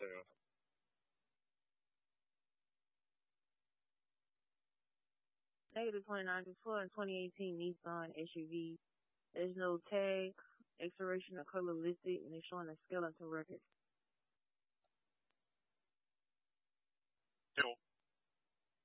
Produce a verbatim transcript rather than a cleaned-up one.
details. Negative twenty-nine for a twenty eighteen Nissan S U V. There's no tag, expiration or color listed, and it's showing a skeleton record. Still